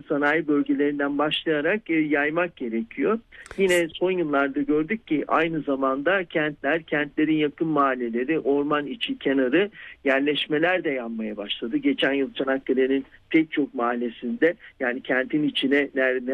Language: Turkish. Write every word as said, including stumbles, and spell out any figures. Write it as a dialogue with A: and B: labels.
A: sanayi bölgelerinden başlayarak e, yaymak gerekiyor. Yine son yıllarda gördük ki aynı zamanda kentler, kentlerin yakın mahalleleri, orman içi kenarı yerleşmeler de yanmaya başladı. Geçen yıl Çanakkale'nin pek çok mahallesinde, yani kentin içine nerede